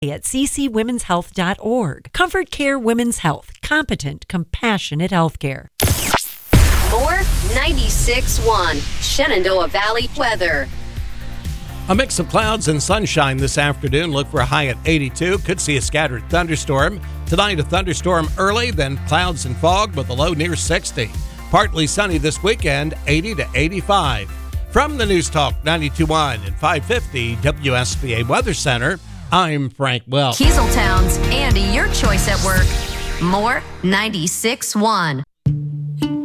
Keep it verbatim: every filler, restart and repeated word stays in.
at c c women's health dot org. Comfort Care Women's Health. Competent, compassionate healthcare. More ninety-six point one Shenandoah Valley weather. A mix of clouds and sunshine this afternoon. Look for a high at eighty-two. Could see a scattered thunderstorm. Tonight, a thunderstorm early, then clouds and fog with a low near sixty. Partly sunny this weekend, eighty to eighty-five. From the News Talk ninety-two point one and five fifty W S B A Weather Center, I'm Frank Welch. Kieseltown's Andy, your choice at work. More ninety-six point one.